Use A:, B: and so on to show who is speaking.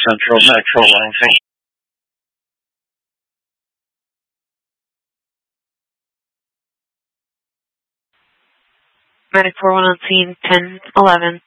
A: Central Metro Lansing.
B: Medic 41 on scene, 1011.